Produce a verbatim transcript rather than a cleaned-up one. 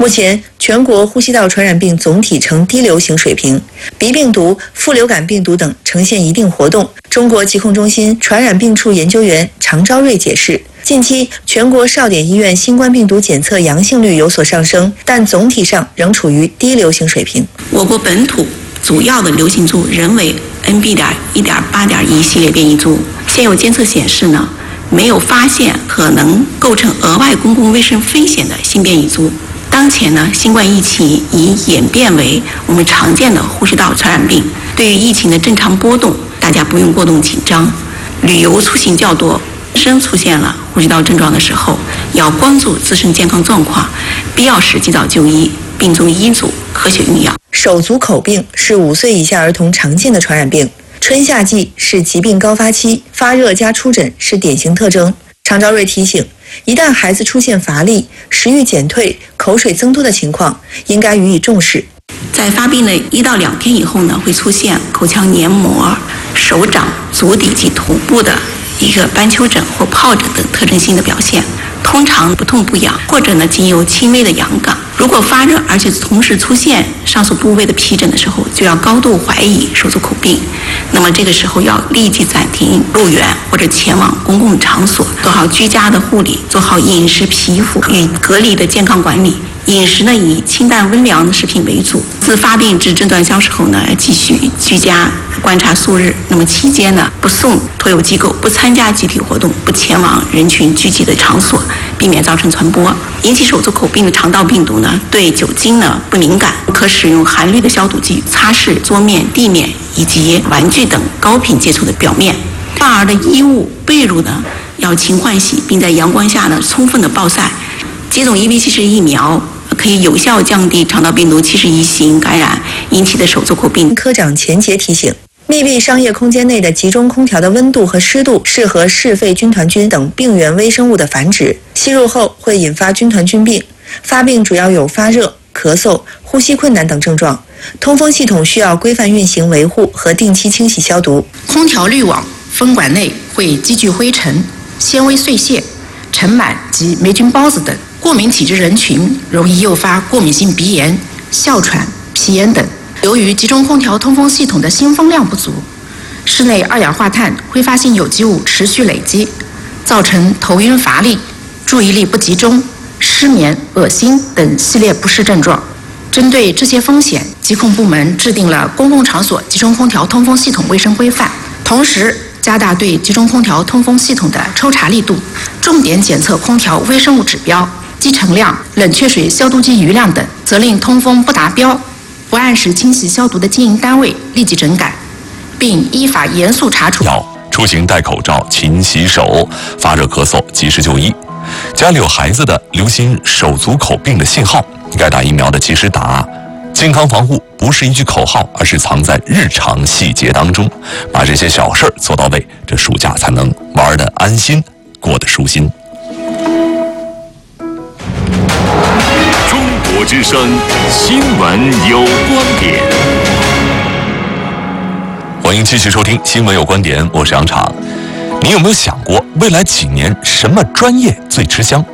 目前，全国呼吸道传染病总体呈低流行水平，鼻病毒、副流感病毒等呈现一定活动。中国疾控中心传染病处研究员常昭瑞解释，近期全国少点医院新冠病毒检测阳性率有所上升，但总体上仍处于低流行水平。 我国本土主要的流行株仍为 N B 点一点八点一系列变异株，现有监测显示呢，没有发现可能构成额外公共卫生风险的新变异株。当前呢，新冠疫情已演变为我们常见的呼吸道传染病。对于疫情的正常波动，大家不用过度紧张。旅游出行较多，本身出现了呼吸道症状的时候，要关注自身健康状况，必要时及早就医，并遵医嘱科学用药。 手足口病是五岁以下儿童常见的传染病，春夏季是疾病高发期，发热加出疹是典型特征。常昭瑞提醒，一旦孩子出现乏力、食欲减退、口水增多的情况，应该予以重视。 在发病的一到两天以后呢，会出现口腔黏膜、手掌、足底及头部的一个斑丘疹或疱疹等特征性的表现，通常不痛不痒，或者呢仅有轻微的痒感。如果发热而且同时出现上述部位的皮疹的时候，就要高度怀疑手足口病。那么这个时候要立即暂停入园或者前往公共场所，做好居家的护理，做好饮食、皮肤与隔离的健康管理。饮食呢以清淡温凉的食品为主。自发病至症状消失后呢，继续居家观察数日。那么期间呢，不送托有机构，不参加集体活动，不前往人群聚集的场所，避免造成传播。引起手足口病的肠道病毒呢，对酒精呢不敏感，可使用含氯的消毒剂擦拭桌面、地面以及玩具等高频接触的表面。婴儿的衣物、被褥呢要勤换洗，并在阳光下呢充分的暴晒。接种 E V 七十疫苗可以有效降低肠道病毒七十一型感染引起的手足口病。 科长钱杰提醒，密闭商业空间内的集中空调的温度和湿度适合嗜肺军团菌等病原微生物的繁殖，吸入后会引发军团菌病。发病主要有发热、咳嗽、呼吸困难等症状。通风系统需要规范运行维护和定期清洗消毒。 空调滤网、风管内会积聚灰尘、纤维碎屑、尘螨及霉菌孢子等。过敏体质人群容易诱发过敏性鼻炎、哮喘、皮炎等。由于集中空调通风系统的新风量不足，室内二氧化碳挥发性有机物持续累积，造成头晕乏力、注意力不集中、失眠、恶心等系列不适症状。针对这些风险，疾控部门制定了公共场所集中空调通风系统卫生规范，同时加大对集中空调通风系统的抽查力度，重点检测空调微生物指标、积尘量、冷却水消毒机余量等，责令通风不达标、不按时清洗消毒的经营单位立即整改，并依法严肃查处。 要出行戴口罩、勤洗手，发热咳嗽及时就医。家里有孩子的，留心手足口病的信号，该打疫苗的及时打。健康防护不是一句口号，而是藏在日常细节当中。把这些小事儿做到位，这暑假才能玩得安心，过得舒心。 中国之声新闻有观点， 欢迎继续收听新闻有观点，我是杨常。你有没有想过，未来几年什么专业最吃香？